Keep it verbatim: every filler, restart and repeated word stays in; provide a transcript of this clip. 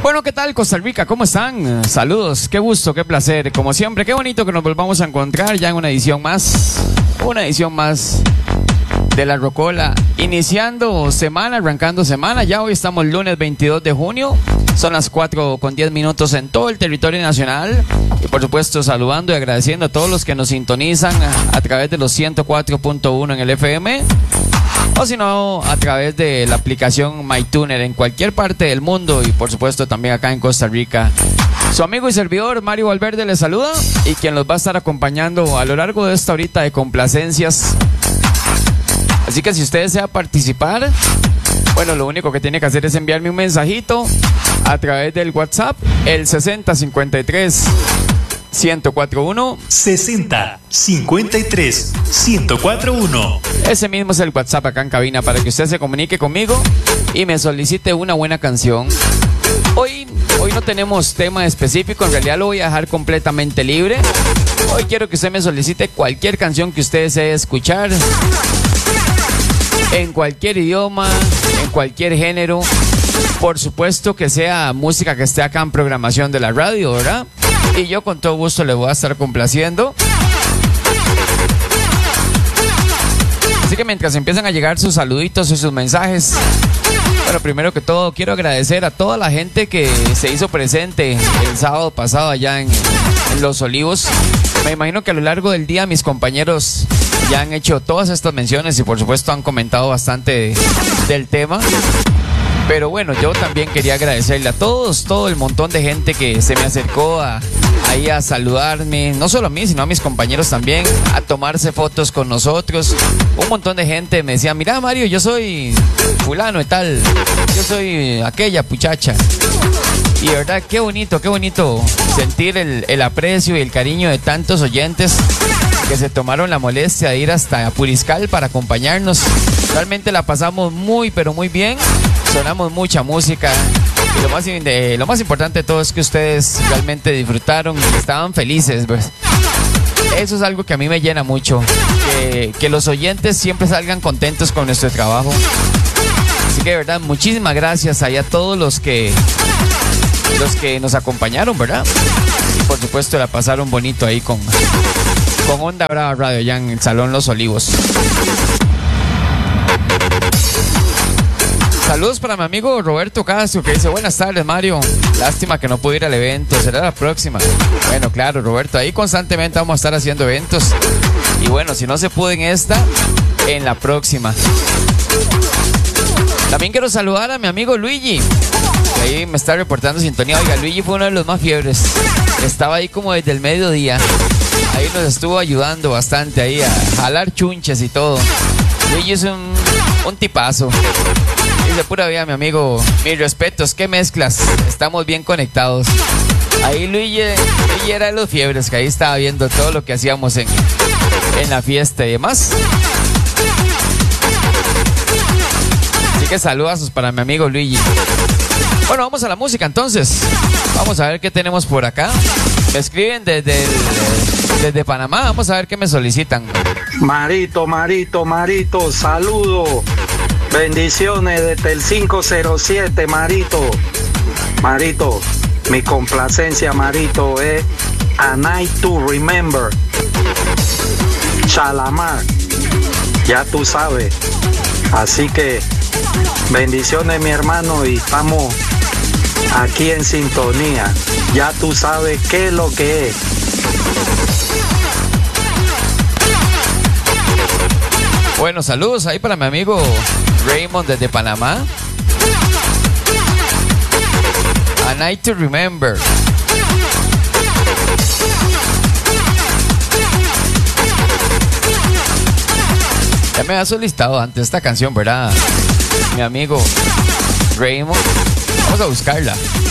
Bueno, ¿qué tal, Costa Rica? ¿Cómo están? Saludos, qué gusto, qué placer. Como siempre, qué bonito que nos volvamos a encontrar ya en una edición más, una edición más de La Rocola. Iniciando semana, arrancando semana. Ya hoy estamos lunes veintidós de junio. Son las cuatro con diez minutos en todo el territorio nacional. Y por supuesto, saludando y agradeciendo a todos los que nos sintonizan a, a través de los ciento cuatro punto uno en el F M. O si no, a través de la aplicación MyTuner en cualquier parte del mundo y por supuesto también acá en Costa Rica. Su amigo y servidor Mario Valverde les saluda y quien los va a estar acompañando a lo largo de esta horita de complacencias. Así que si usted desea participar, bueno, lo único que tiene que hacer es enviarme un mensajito a través del WhatsApp, el sesenta cincuenta y tres ciento cuatro uno. sesenta cincuenta y tres ciento cuatro uno. Ese mismo es el WhatsApp acá en cabina para que usted se comunique conmigo y me solicite una buena canción. Hoy, hoy no tenemos tema específico, en realidad lo voy a dejar completamente libre. Hoy quiero que usted me solicite cualquier canción que usted desee escuchar, en cualquier idioma, en cualquier género. Por supuesto que sea música que esté acá en programación de la radio, ¿verdad? Y yo con todo gusto le voy a estar complaciendo. Así que mientras empiezan a llegar sus saluditos y sus mensajes, bueno, primero que todo quiero agradecer a toda la gente que se hizo presente el sábado pasado allá en, en Los Olivos. Me imagino que a lo largo del día mis compañeros ya han hecho todas estas menciones y por supuesto han comentado bastante de, del tema. Pero bueno, yo también quería agradecerle a todos, todo el montón de gente que se me acercó a, ahí a saludarme, no solo a mí, sino a mis compañeros también, a tomarse fotos con nosotros. Un montón de gente me decía, mira Mario, yo soy fulano y tal, yo soy aquella muchacha. Y de verdad, qué bonito, qué bonito sentir el, el aprecio y el cariño de tantos oyentes que se tomaron la molestia de ir hasta Puriscal para acompañarnos. Realmente la pasamos muy, pero muy bien. Sonamos mucha música. Y lo más, eh, lo más importante de todo es que ustedes realmente disfrutaron y estaban felices, pues. Eso es algo que a mí me llena mucho. Que, que los oyentes siempre salgan contentos con nuestro trabajo. Así que de verdad, muchísimas gracias ahí a todos los que, los que nos acompañaron, ¿verdad? Y por supuesto la pasaron bonito ahí con, con Onda Brava Radio, allá en el Salón Los Olivos. Saludos para mi amigo Roberto Castro, que dice, buenas tardes Mario, lástima que no pude ir al evento, será la próxima. Bueno, claro Roberto, ahí constantemente vamos a estar haciendo eventos. Y bueno, si no se pudo en esta, en la próxima. También quiero saludar a mi amigo Luigi, que ahí me está reportando sintonía. Oiga, Luigi fue uno de los más fiebres, estaba ahí como desde el mediodía. Ahí nos estuvo ayudando bastante ahí a jalar chunches y todo. Luigi es un, un tipazo. Dice, pura vida, mi amigo, mis respetos, qué mezclas, estamos bien conectados. Ahí Luigi, Luigi era de los fiebres, que ahí estaba viendo todo lo que hacíamos en, en la fiesta y demás. Así que saludos para mi amigo Luigi. Bueno, vamos a la música entonces. Vamos a ver qué tenemos por acá. Me escriben desde, el, desde Panamá, vamos a ver qué me solicitan. Marito, Marito, Marito, saludo. Bendiciones desde el cinco cero siete, Marito. Marito, mi complacencia, Marito, es A Night to Remember. Shalamar, ya tú sabes. Así que bendiciones, mi hermano, y estamos aquí en sintonía. Ya tú sabes qué es lo que es. Bueno, saludos ahí para mi amigo Raymond desde Panamá. A Night to Remember. Ya me había solicitado antes esta canción, ¿verdad? Mi amigo Raymond. Vamos a buscarla.